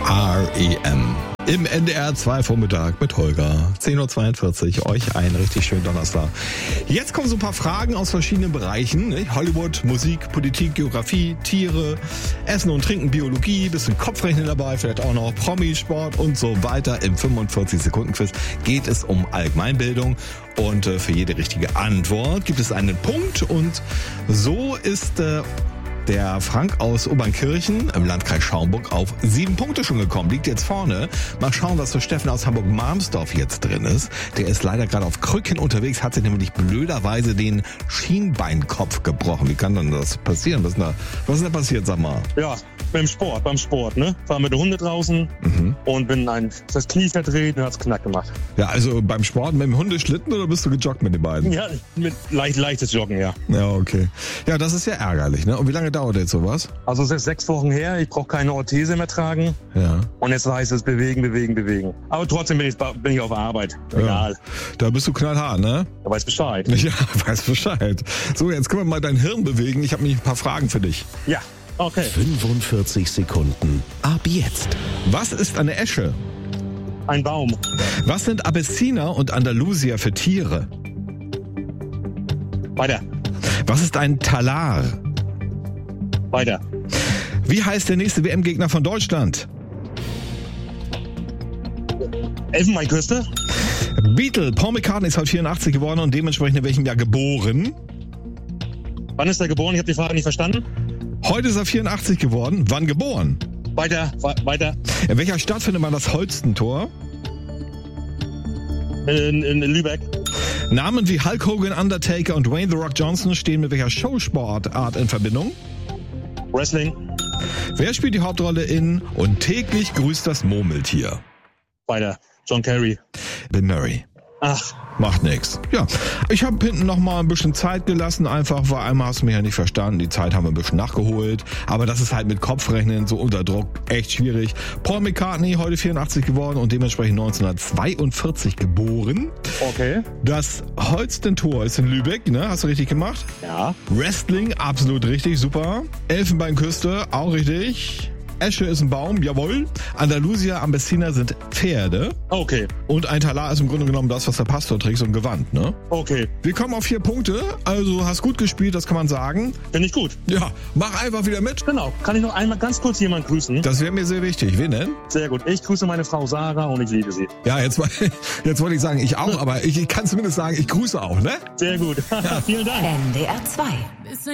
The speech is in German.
R.E.M. Im NDR 2 Vormittag mit Holger. 10.42 Uhr. Euch einen richtig schönen Donnerstag. Jetzt kommen so ein paar Fragen aus verschiedenen Bereichen. Ne? Hollywood, Musik, Politik, Geografie, Tiere, Essen und Trinken, Biologie, bisschen Kopfrechnen dabei, vielleicht auch noch Promi, Sport und so weiter. Im 45-Sekunden-Quiz geht es um Allgemeinbildung. Und für jede richtige Antwort gibt es einen Punkt. Und so ist der Frank aus Obernkirchen im Landkreis Schaumburg auf 7 Punkte schon gekommen. Liegt jetzt vorne. Mal schauen, was für Steffen aus Hamburg-Marmsdorf jetzt drin ist. Der ist leider gerade auf Krücken unterwegs, hat sich nämlich blöderweise den Schienbeinkopf gebrochen. Wie kann denn das passieren? Was ist denn passiert, sag mal? Ja, beim Sport, ne? War mit den Hunden draußen und bin das Knie verdreht und hat's knack gemacht. Ja, also beim Sport mit dem Hundeschlitten oder bist du gejoggt mit den beiden? Ja, mit leichtes Joggen, ja. Ja, okay. Ja, das ist ja ärgerlich, ne? Und wie lange dauert jetzt sowas? Also es ist 6 Wochen her, ich brauche keine Orthese mehr tragen. Ja. Und jetzt heißt es bewegen. Aber trotzdem bin ich auf Arbeit. Egal. Ja. Da bist du knallhart, ne? Du weißt Bescheid. Ja, weiß Bescheid. So, jetzt können wir mal dein Hirn bewegen. Ich habe nämlich ein paar Fragen für dich. Ja, okay. 45 Sekunden. Ab jetzt. Was ist eine Esche? Ein Baum. Was sind Abessiner und Andalusier für Tiere? Weiter. Was ist ein Talar? Weiter. Wie heißt der nächste WM-Gegner von Deutschland? Elfenbeinküste. Beatle. Paul McCartney ist heute 84 geworden und dementsprechend in welchem Jahr geboren? Wann ist er geboren? Ich habe die Frage nicht verstanden. Heute ist er 84 geworden. Wann geboren? Weiter. In welcher Stadt findet man das Holstentor? In Lübeck. Namen wie Hulk Hogan, Undertaker und Dwayne The Rock Johnson stehen mit welcher Showsportart in Verbindung? Wrestling. Wer spielt die Hauptrolle in Und täglich grüßt das Murmeltier? Weiter. John Kerry. Bill Murray. Ach. Macht nix. Ja, ich habe hinten noch mal ein bisschen Zeit gelassen, einfach, weil einmal hast du mich ja nicht verstanden. Die Zeit haben wir ein bisschen nachgeholt. Aber das ist halt mit Kopfrechnen so unter Druck echt schwierig. Paul McCartney, heute 84 geworden und dementsprechend 1942 geboren. Okay. Das Holstentor ist in Lübeck, ne? Hast du richtig gemacht? Ja. Wrestling, absolut richtig, super. Elfenbeinküste, auch richtig. Esche ist ein Baum, jawohl. Andalusier, Ambessiner sind Pferde. Okay. Und ein Talar ist im Grunde genommen das, was der Pastor trägt, so ein Gewand, ne? Okay. Wir kommen auf 4 Punkte, also hast gut gespielt, das kann man sagen. Finde ich gut. Ja, mach einfach wieder mit. Genau. Kann ich noch einmal ganz kurz jemanden grüßen? Das wäre mir sehr wichtig. Wen denn? Sehr gut. Ich grüße meine Frau Sarah und ich liebe sie. Ja, jetzt wollte ich sagen, ich auch, aber ich kann zumindest sagen, ich grüße auch, ne? Sehr gut. Vielen Dank. NDR 2.